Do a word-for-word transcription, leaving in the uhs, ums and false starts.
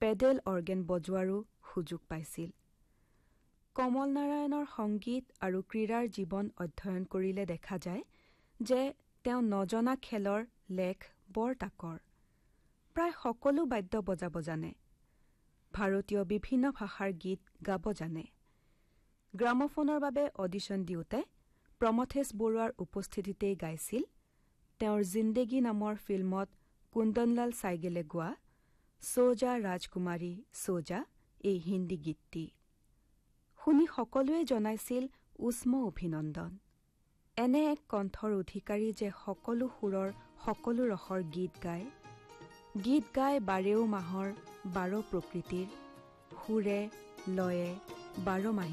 Pedal organ বজোৱাৰো সুযোগ পাইছিল। কমল নাৰায়ণৰ সংগীত আৰু ক্ৰীড়াৰ জীৱন অধ্যয়ন কৰিলে দেখা যায় যে তেওঁ নজনা খেলৰ লেখ বৰ তাকৰ। প্ৰায় সকলো বাদ্য বজাব জানে। ভাৰতীয় বিভিন্ন ভাষাৰ গীত গাব জানে। গ্ৰামোফোনৰ বাবে অডিশ্যন দিওঁতে প্ৰমথেশ বৰুৱাৰ উপস্থিতিতেই গাইছিল তেওঁৰ জিন্দেগী নামৰ ফিল্মত কুন্দনলাল চাইগেলে গোৱা সোজা ৰাজকুমাৰী সোজা এই হিন্দী গীতটি। শুনি সকলোৱে জনাইছিল উষ্ম অভিনন্দন। এনে এক কণ্ঠৰ অধিকাৰী যে সকলো সুৰৰ সকলো ৰসৰ গীত গায়, গীত গায় বাৰেও মাহৰ বাৰ প্ৰকৃতিৰ, সুৰে লয়ে বাৰ মাহী